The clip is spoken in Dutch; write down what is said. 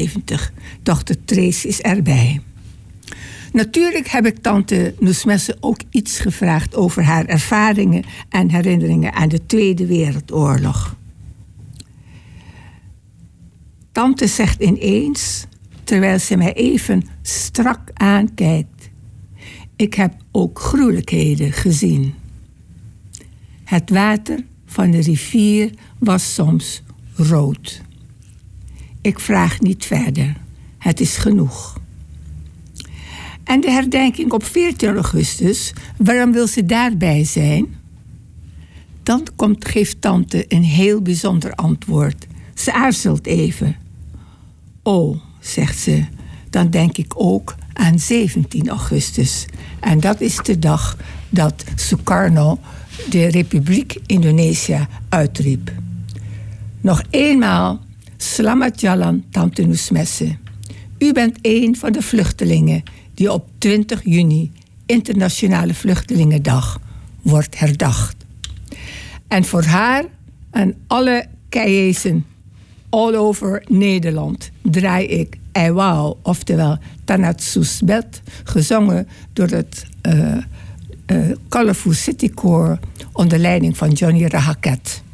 73. Dochter Trace is erbij. Natuurlijk heb ik tante Noesmesse ook iets gevraagd over haar ervaringen en herinneringen aan de Tweede Wereldoorlog. Tante zegt ineens, terwijl ze mij even strak aankijkt: ik heb ook gruwelijkheden gezien. Het water van de rivier was soms rood. Ik vraag niet verder. Het is genoeg. En de herdenking op 14 augustus, waarom wil ze daarbij zijn? Dan geeft tante een heel bijzonder antwoord. Ze aarzelt even. Oh, zegt ze, dan denk ik ook aan 17 augustus. En dat is de dag dat Sukarno de Republiek Indonesië uitriep. Nog eenmaal, Selamat Jalan, tante Noesmesse. U bent een van de vluchtelingen die op 20 juni, Internationale Vluchtelingendag, wordt herdacht. En voor haar en alle Keizen all over Nederland draai ik Eiwao, oftewel Tanatsus Bed, gezongen door het Colorful City Choir onder leiding van Johnny Rahaket.